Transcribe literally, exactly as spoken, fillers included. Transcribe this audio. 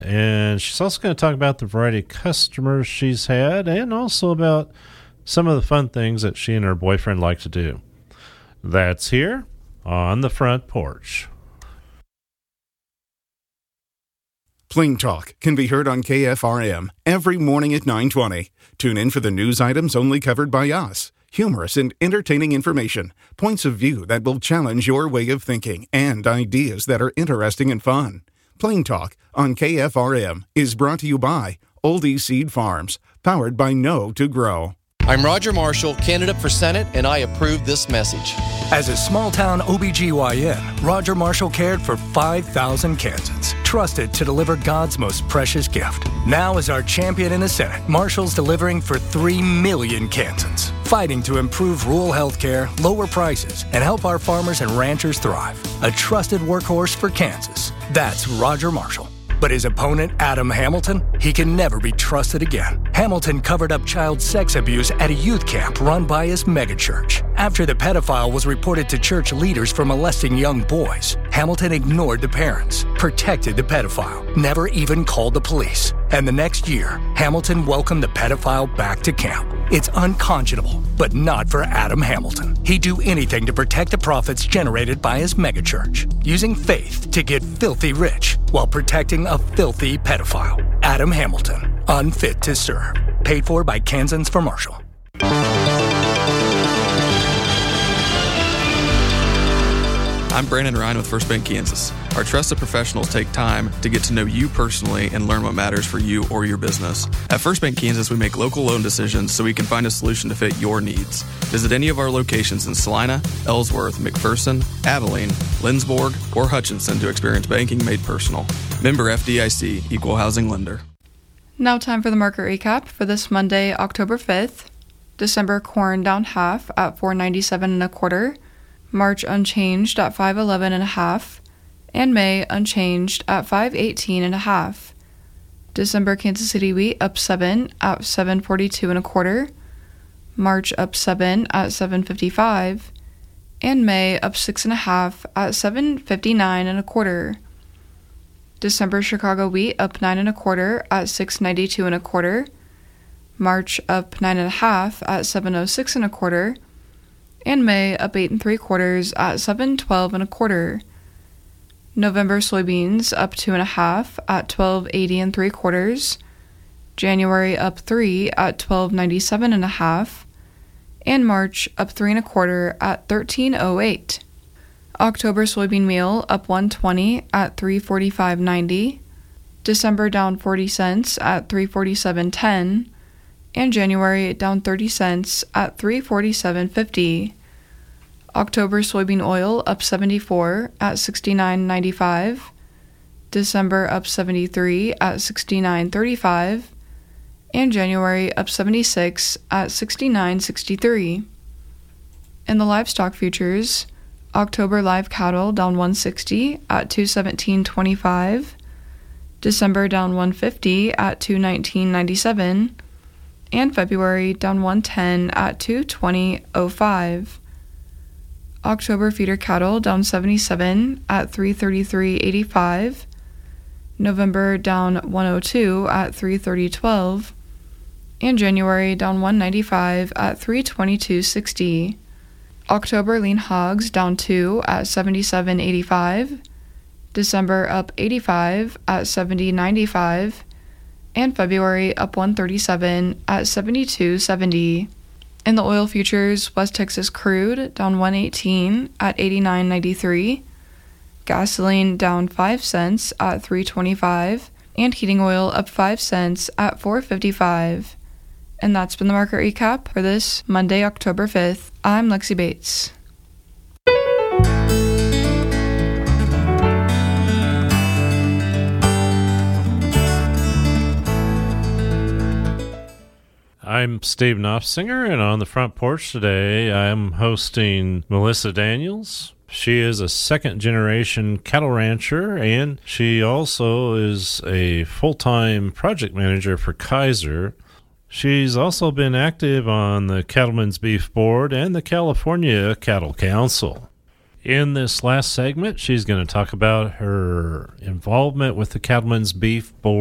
And she's also going to talk about the variety of customers she's had and also about some of the fun things that she and her boyfriend like to do. That's here on the front porch. Plain Talk can be heard on K F R M every morning at nine twenty. Tune in for the news items only covered by us. Humorous and entertaining information, points of view that will challenge your way of thinking, and ideas that are interesting and fun. Plain Talk on K F R M is brought to you by Oldie Seed Farms, powered by Know to Grow. I'm Roger Marshall, candidate for Senate, and I approve this message. As a small-town O B G Y N, Roger Marshall cared for five thousand Kansans, trusted to deliver God's most precious gift. Now as our champion in the Senate, Marshall's delivering for three million Kansans, fighting to improve rural health care, lower prices, and help our farmers and ranchers thrive. A trusted workhorse for Kansas. That's Roger Marshall. But his opponent, Adam Hamilton, he can never be trusted again. Hamilton covered up child sex abuse at a youth camp run by his megachurch. After the pedophile was reported to church leaders for molesting young boys, Hamilton ignored the parents, protected the pedophile, never even called the police. And the next year, Hamilton welcomed the pedophile back to camp. It's unconscionable, but not for Adam Hamilton. He'd do anything to protect the profits generated by his megachurch, using faith to get filthy rich while protecting a filthy pedophile. Adam Hamilton, unfit to serve. Paid for by Kansans for Marshall. I'm Brandon Ryan with First Bank Kansas. Our trusted professionals take time to get to know you personally and learn what matters for you or your business. At First Bank Kansas, we make local loan decisions so we can find a solution to fit your needs. Visit any of our locations in Salina, Ellsworth, McPherson, Abilene, Lindsborg, or Hutchinson to experience banking made personal. Member F D I C, Equal Housing Lender. Now time for the market recap for this Monday, October fifth. December corn down half at four ninety-seven and a quarter. March unchanged at five eleven and a half, and May unchanged at five eighteen and a half. December Kansas City wheat up seven at seven forty-two and a quarter. March up seven at seven fifty-five, and May up six and a half at seven fifty-nine and a quarter. December Chicago wheat up nine and a quarter at six ninety-two and a quarter. March up nine and a half at seven oh six and a quarter. And May up eight and three quarters at seven twelve and a quarter. November soybeans up two and a half at twelve eighty and three quarters. January up three at twelve ninety-seven and a half, and March up three and a quarter at thirteen oh eight. October soybean meal up one twenty at three forty-five ninety. December down forty cents at three forty-seven ten. And January down thirty cents at three forty-seven fifty. October soybean oil up seventy-four at sixty-nine ninety-five. December up seventy-three at sixty-nine thirty-five. And January up seventy-six at sixty-nine sixty-three. In the livestock futures, October live cattle down one sixty at two seventeen twenty-five. December down one fifty at two nineteen ninety-seven. And February down one ten at two twenty oh five. October feeder cattle down seventy-seven at three thirty-three eighty-five. November down one oh two at three thirty twelve. And January down one ninety-five at three twenty-two sixty. October lean hogs down two at seventy-seven eighty-five. December up eighty-five at seventy ninety-five. And February up one thirty-seven at seventy-two seventy. In the oil futures, West Texas crude down one eighteen at eighty-nine ninety-three. Gasoline down five cents at three twenty-five. And heating oil up five cents at four fifty-five. And that's been the market recap for this Monday, October fifth. I'm Lexi Bates. I'm Steve Knopfsinger, and on the front porch today, I'm hosting Melissa Daniels. She is a second-generation cattle rancher, and she also is a full-time project manager for Kaiser. She's also been active on the Cattlemen's Beef Board and the California Cattle Council. In this last segment, she's going to talk about her involvement with the Cattlemen's Beef Board.